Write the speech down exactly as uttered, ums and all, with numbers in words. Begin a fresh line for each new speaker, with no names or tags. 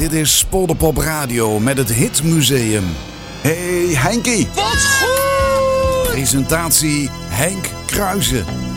Dit is Polderpop Radio met het Hitmuseum. Hey Henkie.
Wat goed!
Presentatie Henk Kruijsen.